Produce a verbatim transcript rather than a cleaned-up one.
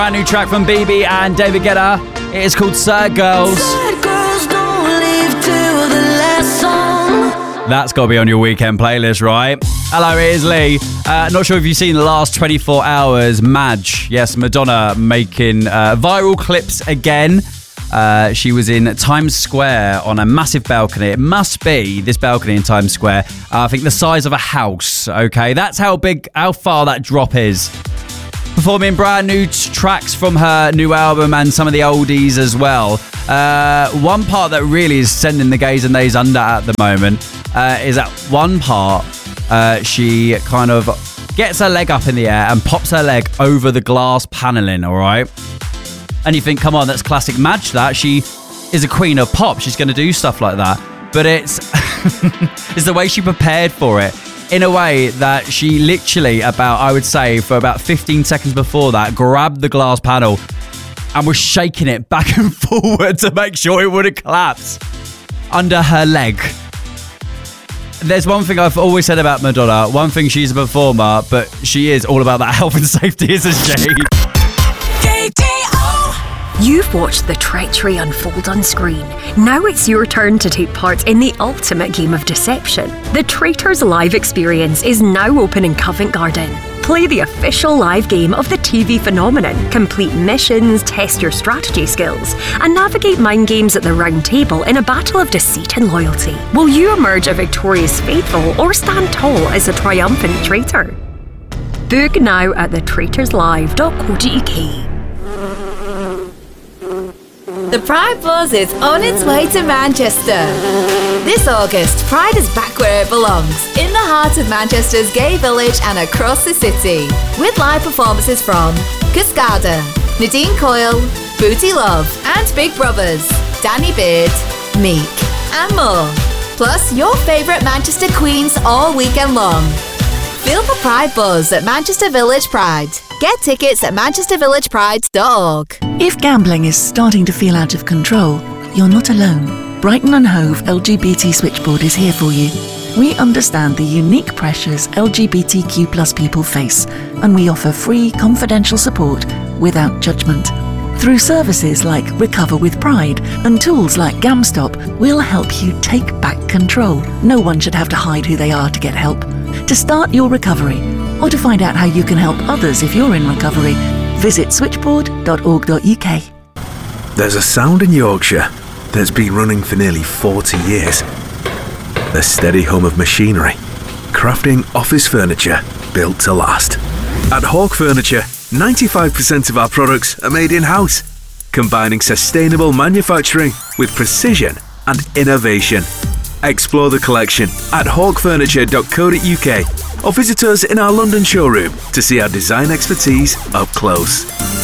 Brand new track from B B and David Guetta. It is called Sad Girls. Sad girls don't leave till the last song. That's got to be on your weekend playlist, right? Hello, it is Lee. Uh, not sure if you've seen the last twenty-four hours. Madge, yes, Madonna making uh, viral clips again. Uh, she was in Times Square on a massive balcony. It must be this balcony in Times Square. Uh, I think the size of a house. Okay, that's how big, how far that drop is. Performing brand new t- tracks from her new album and some of the oldies as well. Uh, one part that really is sending the gays and theys under at the moment uh, is at one part uh, she kind of gets her leg up in the air and pops her leg over the glass paneling, all right? And you think, come on, that's classic Madge that. She is a queen of pop. She's going to do stuff like that. But it's, it's the way she prepared for it. In a way that she literally about, I would say, for about fifteen seconds before that, grabbed the glass panel and was shaking it back and forward to make sure it wouldn't collapse under her leg. There's one thing I've always said about Madonna. One thing, she's a performer, but she is all about that health and safety, isn't she? You've watched the treachery unfold on screen. Now it's your turn to take part in the ultimate game of deception. The Traitors Live experience is now open in Covent Garden. Play the official live game of the T V phenomenon, complete missions, test your strategy skills, and navigate mind games at the round table in a battle of deceit and loyalty. Will you emerge a victorious faithful or stand tall as a triumphant traitor? Book now at the traitors live dot co dot U K. The Pride Buzz is on its way to Manchester. This August, Pride is back where it belongs, in the heart of Manchester's gay village and across the city. With live performances from Cascada, Nadine Coyle, Booty Love, and Big Brothers, Danny Beard, Meek, and more. Plus, your favourite Manchester queens all weekend long. Feel the Pride Buzz at Manchester Village Pride. Get tickets at manchester village pride dot org. If gambling is starting to feel out of control, you're not alone. Brighton and Hove L G B T Switchboard is here for you. We understand the unique pressures L G B T Q plus people face, and we offer free, confidential support without judgment. Through services like Recover with Pride and tools like GamStop, we'll help you take back control. No one should have to hide who they are to get help. To start your recovery, or to find out how you can help others if you're in recovery, visit switchboard dot org dot U K. There's a sound in Yorkshire that's been running for nearly forty years. The steady hum of machinery, crafting office furniture built to last. At Hawk Furniture, ninety-five percent of our products are made in-house, combining sustainable manufacturing with precision and innovation. Explore the collection at hawk furniture dot co dot U K or visit us in our London showroom to see our design expertise up close.